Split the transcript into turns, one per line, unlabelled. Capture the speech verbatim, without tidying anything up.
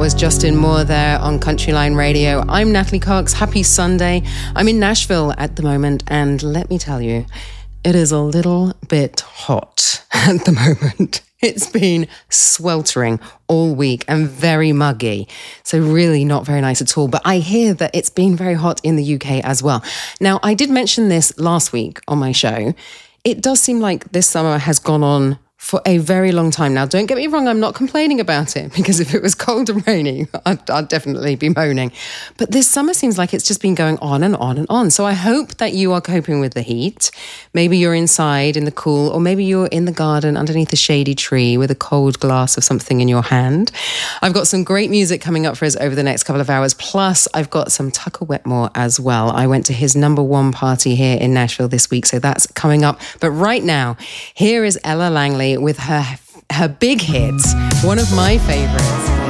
was Justin Moore there on Countryline Radio. I'm Natalie Cox. Happy Sunday. I'm in Nashville at the moment, and let me tell you, it is a little bit hot at the moment. It's been sweltering all week and very muggy. So really not very nice at all. But I hear that it's been very hot in the U K as well. Now, I did mention this last week on my show. It does seem like this summer has gone on for a very long time now. Don't get me wrong, I'm not complaining about it, because if it was cold and rainy, I'd, I'd definitely be moaning. But this summer seems like it's just been going on and on and on. So I hope that you are coping with the heat. Maybe you're inside in the cool, or maybe you're in the garden underneath a shady tree with a cold glass of something in your hand. I've got some great music coming up for us over the next couple of hours. Plus, I've got some Tucker Wetmore as well. I went to his number one party here in Nashville this week, so that's coming up. But right now, here is Ella Langley with her her big hits, one of my favorites.